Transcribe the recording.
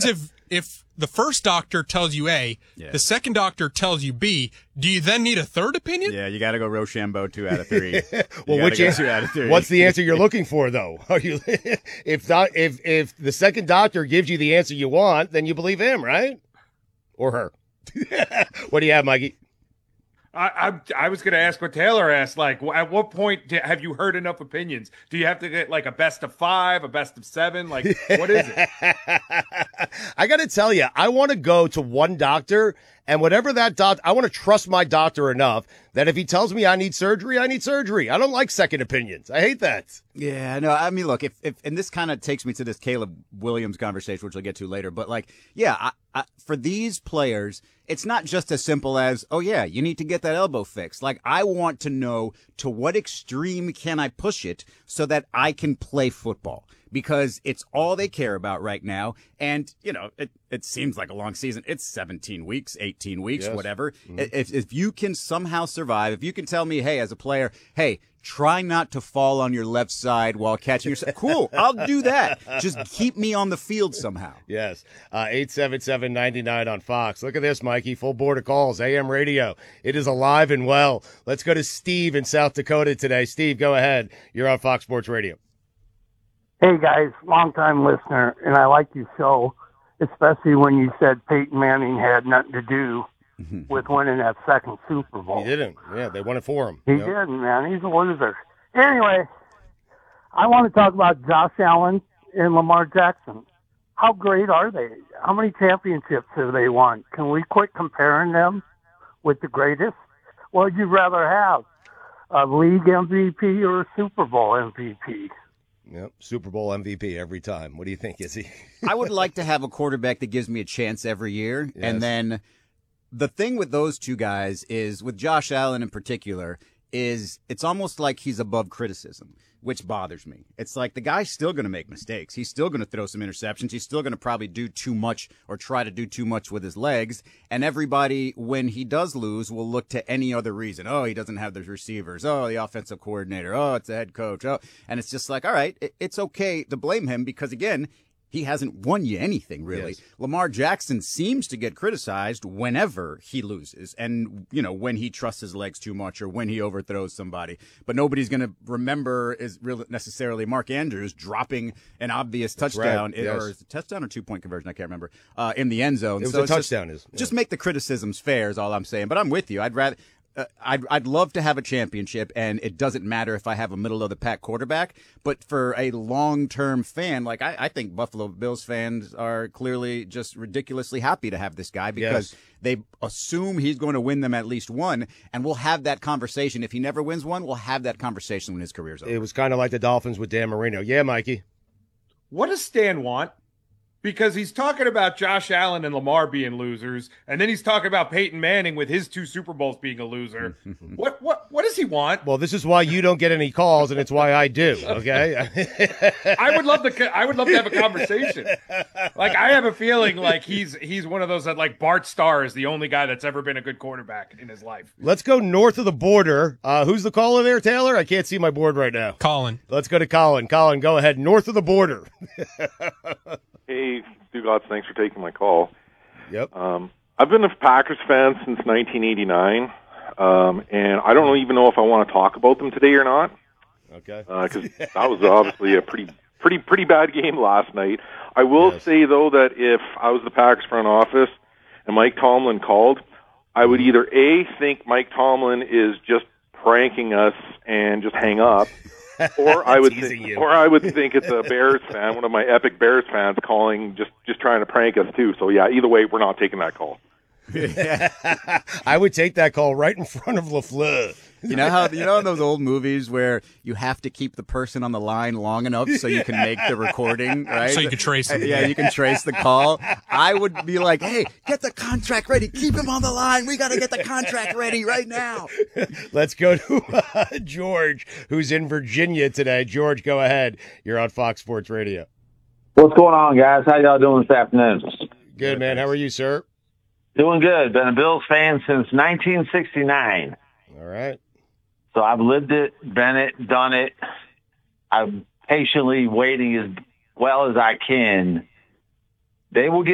happens if the first doctor tells you A, the second doctor tells you B? Do you then need a third opinion? Yeah, you got to go Rochambeau 2 out of 3. Well, which answer? 2 out of 3. What's the answer you're looking for, though? Are you if the second doctor gives you the answer you want, then you believe him, right? Or her? What do you have, Mikey? I was going to ask what Taylor asked. Like, at what point have you heard enough opinions? Do you have to get like a best of 5, a best of 7? Like, what is it? I got to tell you, I want to go to one doctor, and whatever that doctor, I want to trust my doctor enough that if he tells me I need surgery, I need surgery. I don't like second opinions. I hate that. Yeah, no, I mean, look, if and this kind of takes me to this Caleb Williams conversation, which I'll get to later, but like, yeah, for these players, it's not just as simple as, oh yeah, you need to get that elbow fixed. Like, I want to know to what extreme can I push it so that I can play football, because it's all they care about right now. And, you know, it seems like a long season. It's 17 weeks, 18 weeks, whatever. Mm-hmm. If you can somehow survive, if you can tell me, hey, as a player, hey, try not to fall on your left side while catching yourself. Cool, I'll do that. Just keep me on the field somehow. Yes. 877-99 on Fox. Look at this, Mikey. Full board of calls. AM radio. It is alive and well. Let's go to Steve in South Dakota today. Steve, go ahead. You're on Fox Sports Radio. Hey, guys. Long-time listener, and I like your show, especially when you said Peyton Manning had nothing to do with winning that second Super Bowl. He didn't. Yeah, they won it for him. He didn't, man. He's a loser. Anyway, I want to talk about Josh Allen and Lamar Jackson. How great are they? How many championships have they won? Can we quit comparing them with the greatest? What would you rather have, a league MVP or a Super Bowl MVP? Yep, Super Bowl MVP every time. What do you think, Izzy? I would like to have a quarterback that gives me a chance every year, and then the thing with those two guys is, with Josh Allen in particular, is it's almost like he's above criticism, which bothers me. It's like the guy's still going to make mistakes. He's still going to throw some interceptions. He's still going to probably do too much or try to do too much with his legs. And everybody, when he does lose, will look to any other reason. Oh, he doesn't have the receivers. Oh, the offensive coordinator. Oh, it's the head coach. Oh, and it's just like, all right, it's okay to blame him because, again, he hasn't won you anything, really. Yes. Lamar Jackson seems to get criticized whenever he loses and, you know, when he trusts his legs too much or when he overthrows somebody. But nobody's going to remember is really necessarily Mark Andrews dropping an obvious touchdown, or is it a touchdown or 2-point conversion? I can't remember, in the end zone. It was a touchdown. Just make the criticisms fair is all I'm saying. But I'm with you. I'd love to have a championship, and it doesn't matter if I have a middle-of-the-pack quarterback. But for a long-term fan, like I think Buffalo Bills fans are clearly just ridiculously happy to have this guy because they assume he's going to win them at least one, and we'll have that conversation. If he never wins one, we'll have that conversation when his career's over. It was kind of like the Dolphins with Dan Marino. Yeah, Mikey. What does Stan want? Because he's talking about Josh Allen and Lamar being losers, and then he's talking about Peyton Manning with his 2 Super Bowls being a loser. What does he want? Well, this is why you don't get any calls, and it's why I do. Okay. I would love to have a conversation. Like, I have a feeling like he's one of those that, like, Bart Starr is the only guy that's ever been a good quarterback in his life. Let's go north of the border. Who's the caller there, Taylor? I can't see my board right now. Colin. Let's go to Colin. Colin, go ahead. North of the border. Hey, Dugots, thanks for taking my call. Yep. I've been a Packers fan since 1989, and I don't even know if I want to talk about them today or not. Okay. Because that was obviously a pretty bad game last night. I will say, though, that if I was the Packers front office and Mike Tomlin called, I would either A, think Mike Tomlin is just pranking us and just hang up, or I would think it's a Bears fan, one of my epic Bears fans calling, just trying to prank us too. So yeah, either way, we're not taking that call. I would take that call right in front of LaFleur. You know in those old movies where you have to keep the person on the line long enough so you can make the recording, right? So you can trace it. Yeah, you can trace the call. I would be like, hey, get the contract ready. Keep him on the line. We got to get the contract ready right now. Let's go to George, who's in Virginia today. George, go ahead. You're on Fox Sports Radio. What's going on, guys? How y'all doing this afternoon? Good, man. How are you, sir? Doing good. Been a Bills fan since 1969. All right. So I've lived it, been it, done it. I'm patiently waiting as well as I can. They will get